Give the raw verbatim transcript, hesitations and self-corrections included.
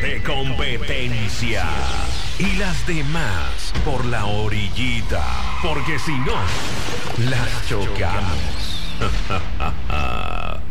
de competencia. Y las demás por la orillita. Porque si no, las chocamos.